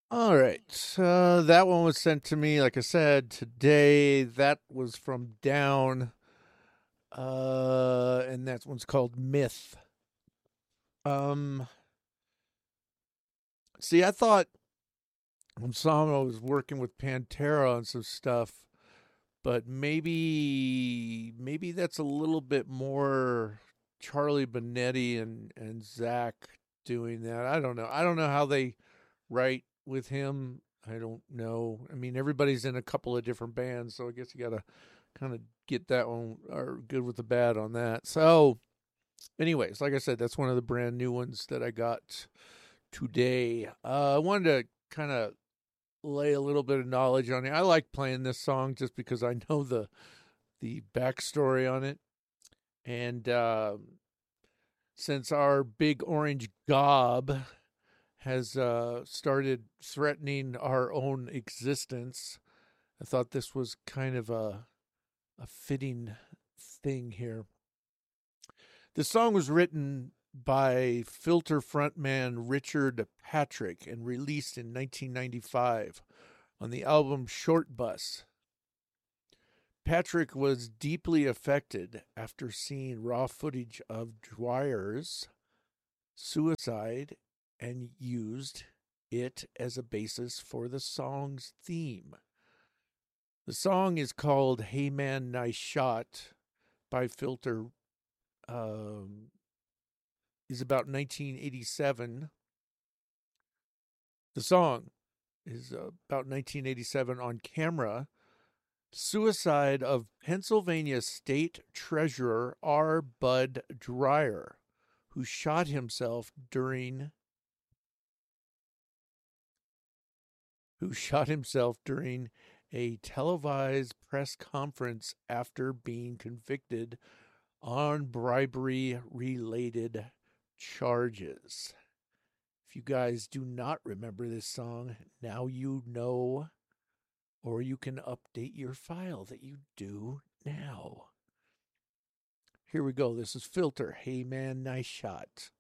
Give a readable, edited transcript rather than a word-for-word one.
All right. That one was sent to me, like I said, today. That was from Down. And that one's called Myth. Um, see, I thought Sama was working with Pantera on some stuff, but maybe that's a little bit more Charlie Benetti and Zach doing that. I don't know how they write with him. I don't know. I mean, everybody's in a couple of different bands, so I guess you got to kind of get that one or good with the bad on that. So, anyways, like I said, that's one of the brand new ones that I got today. I wanted to kind of lay a little bit of knowledge on it. I like playing this song just because I know the backstory on it, and since our big orange gob has started threatening our own existence, I thought this was kind of a fitting thing here. The song was written by Filter frontman Richard Patrick and released in 1995 on the album Short Bus. Patrick was deeply affected after seeing raw footage of Dwyer's suicide and used it as a basis for the song's theme. The song is called Hey Man, Nice Shot by Filter, um, is about 1987. The song is about 1987 on camera. Suicide of Pennsylvania State Treasurer R. Bud Dwyer, who shot himself during a televised press conference after being convicted on bribery related charges. If you guys do not remember this song, now you know, or you can update your file that you do now. Here we go. This is Filter. Hey man, nice shot.